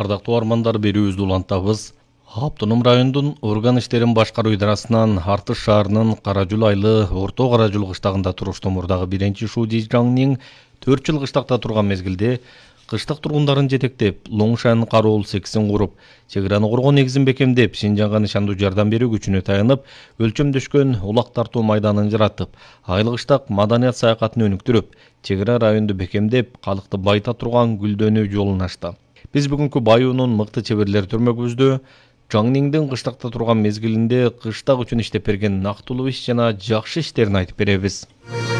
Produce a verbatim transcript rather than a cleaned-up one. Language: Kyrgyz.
Ардактуу армандар берүүбүздү улантабыз. Автоном райондун орган иштерин башкаруу идарасынан Артыш шаарынын Каражул айлы Орто Каражул кыштагында туруштуу мурдагы биринчи Шуди жаңнин төрт жыл кыштакта турган мезгилде кыштак тургундарын жетектеп, Лоңшан кароол сексин куруп, чек араны коргоо негизин бекемдеп, Шинжаңга нышандуу жардам берүү күчүнө таянып, өлчөмдөшкөн улак тартуу майданын жаратып, айлык кыштак маданият саякатын өнүктүрүп, чек ара районду бекемдеп, калкты байыта турган гүлдөнүү жолун ачты. Биз бүгүнкү Баюунун мыкты чеберлери түрмөгүбүздө Жаңниңдин кыштакта турган мезгилинде кыштак үчүн иштеп берген нактылуу иш жана жакшы иштерин айтып беребиз.